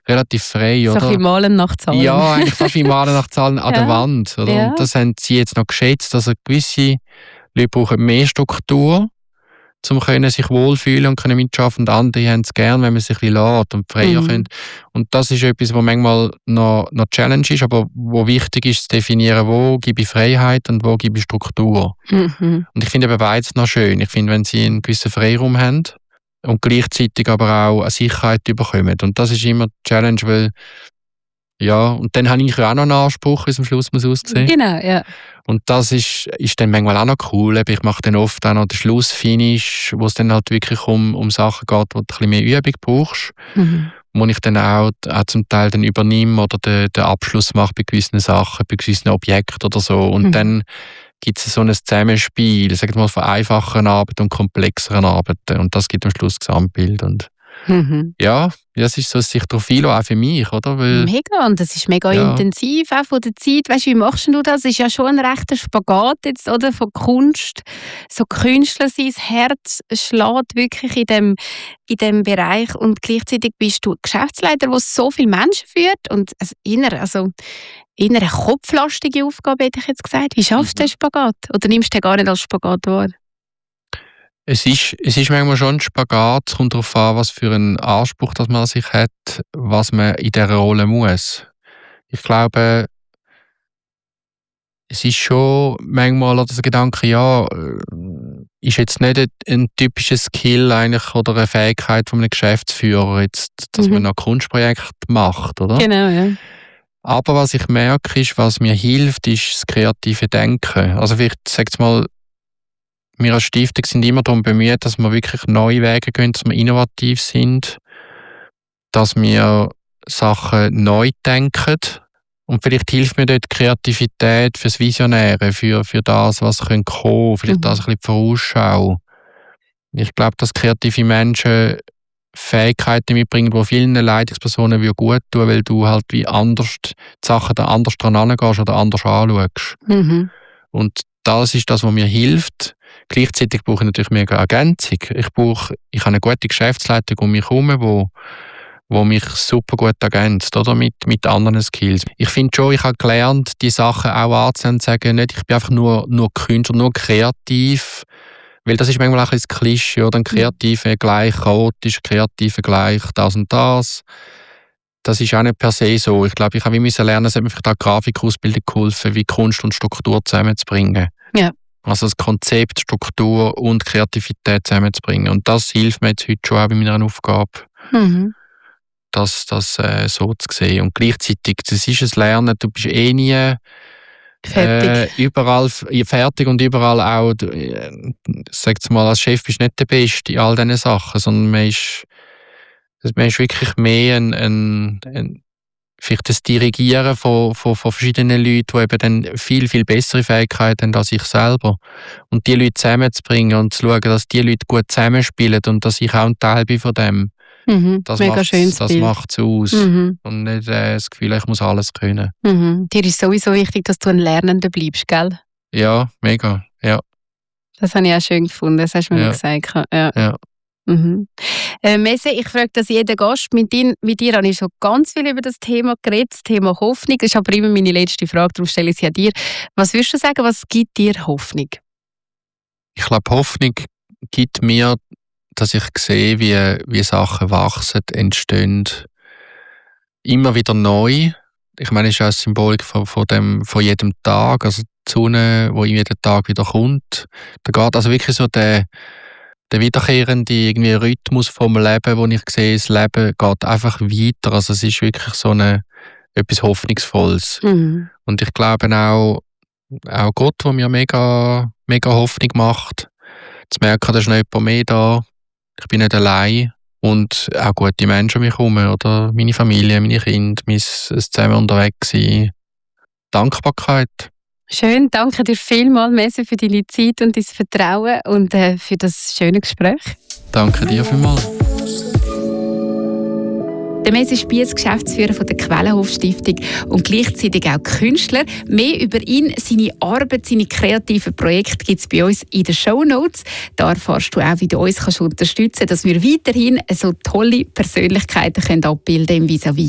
relativ frei, so oder? So ein bisschen malen nach Zahlen. Ja, eigentlich fast wie malen nach Zahlen an der Wand. Oder? Ja. Und das haben sie jetzt noch geschätzt. Also gewisse Leute brauchen mehr Struktur, um sich wohlfühlen und können mitschaffen. Und andere haben es gerne, wenn man sich ein bisschen lässt und freier können. Und das ist etwas, was manchmal noch Challenge ist, aber wo wichtig ist, zu definieren, wo gebe ich Freiheit und wo gebe ich Struktur. Und ich finde eben beides noch schön. Ich finde, wenn sie einen gewissen Freiraum haben und gleichzeitig aber auch eine Sicherheit bekommen. Und das ist immer die Challenge, weil ja, und dann habe ich auch noch einen Anspruch, wie es am Schluss muss aussehen. Genau, ja. Und das ist dann manchmal auch noch cool. Ich mache dann oft auch noch den Schlussfinish, wo es dann halt wirklich um Sachen geht, wo du ein bisschen mehr Übung brauchst. Wo ich dann auch zum Teil dann übernehme oder den Abschluss mache bei gewissen Sachen, bei gewissen Objekten oder so. Und dann gibt es so ein Zusammenspiel, sagen wir mal, von einfacheren Arbeiten und komplexeren Arbeiten. Und das gibt am Schluss das Gesamtbild. Und ja, das ist so ein Sichtprofil auch für mich, oder? Weil, mega, und das ist mega intensiv, auch von der Zeit. Weißt du, wie machst du das? Es ist ja schon ein rechter Spagat jetzt, oder? Von Kunst, so Künstler sein, das Herz schlägt wirklich in dem Bereich und gleichzeitig bist du Geschäftsleiter, der so viele Menschen führt und eher eine kopflastige Aufgabe, hätte ich jetzt gesagt. Wie schaffst du den Spagat? Oder nimmst du den gar nicht als Spagat wahr? Es ist manchmal schon ein Spagat. Es kommt darauf an, was für einen Anspruch das man an sich hat, was man in dieser Rolle muss. Ich glaube, es ist schon manchmal der Gedanke, ja, ist jetzt nicht ein typischer Skill eigentlich oder eine Fähigkeit von einem Geschäftsführer, jetzt, dass man noch Kunstprojekte macht, oder? Genau, ja. Aber was ich merke, ist, was mir hilft, ist das kreative Denken. Also vielleicht, sag's mal, wir als Stiftung sind immer darum bemüht, dass wir wirklich neue Wege gehen, dass wir innovativ sind, dass wir Sachen neu denken. Und vielleicht hilft mir dort die Kreativität fürs Visionäre, für das, was kommen kann, vielleicht das ein bisschen die Vorausschau. Ich glaube, dass kreative Menschen Fähigkeiten mitbringen, die vielen Leitungspersonen gut tun, weil du halt wie anders die Sachen da anders dran angehst oder anders anschaust. Und das ist das, was mir hilft. Gleichzeitig brauche ich natürlich mehr Ergänzung. Ich habe eine gute Geschäftsleitung um mich herum, wo mich super gut ergänzt, oder? Mit anderen Skills. Ich finde schon, ich habe gelernt, die Sachen auch anzunehmen und zu sagen, nicht, ich bin einfach nur Künstler, nur kreativ. Weil das ist manchmal auch ein bisschen das Klischee, oder? Ein Kreativer gleich chaotisch, Kreativer gleich das und das. Das ist auch nicht per se so. Ich glaube, ich habe lernen, es hat mir vielleicht auch Grafikausbildung geholfen, wie Kunst und Struktur zusammenzubringen. Ja. Also das Konzept, Struktur und Kreativität zusammenzubringen. Und das hilft mir jetzt heute schon auch bei meiner Aufgabe, das so zu sehen. Und gleichzeitig, das ist ein Lernen, du bist nie fertig. Überall fertig und überall auch, sag's mal, als Chef bist du nicht der Beste in all diesen Sachen, sondern man ist wirklich mehr vielleicht das Dirigieren von verschiedenen Leuten, die eben dann viel, viel bessere Fähigkeiten haben als ich selber. Und die Leute zusammenzubringen und zu schauen, dass die Leute gut zusammenspielen und dass ich auch ein Teil bin von dem. Das macht es aus. Und nicht das Gefühl, ich muss alles können. Dir ist sowieso wichtig, dass du ein Lernender bleibst, gell? Ja, mega. Ja. Das habe ich auch schön gefunden, das hast du mir gesagt. Ja. Messe, ich frage das jeden Gast. Mit dir habe ich schon ganz viel über das Thema geredet, das Thema Hoffnung. Das ist aber immer meine letzte Frage, darum stelle ich sie an dir. Was würdest du sagen, was gibt dir Hoffnung? Ich glaube, Hoffnung gibt mir, dass ich sehe, wie Sachen wachsen, entstehen. Immer wieder neu. Ich meine, es ist auch eine Symbolik von jedem Tag. Also die Sonne, die jeden Tag wieder kommt. Da geht also wirklich so der wiederkehrende irgendwie Rhythmus vom Leben, wo ich sehe, das Leben geht einfach weiter. Also es ist wirklich so etwas Hoffnungsvolles. Und ich glaube auch Gott, der mir mega, mega Hoffnung macht. Zu merken, da ist noch jemand mehr da. Ich bin nicht allein. Und auch gute Menschen um mich herum, oder? Meine Familie, meine Kinder, wir sind zusammen unterwegs sein. Dankbarkeit. Schön, danke dir vielmals, Messe, für deine Zeit und dein Vertrauen und für das schöne Gespräch. Danke dir vielmals. Der Messe Spiess, Geschäftsführer von der Quellenhof Stiftung und gleichzeitig auch Künstler. Mehr über ihn, seine Arbeit, seine kreativen Projekte gibt es bei uns in den Shownotes. Da erfährst du auch, wie du uns unterstützen kannst, dass wir weiterhin so tolle Persönlichkeiten abbilden können im Vis-à-vis.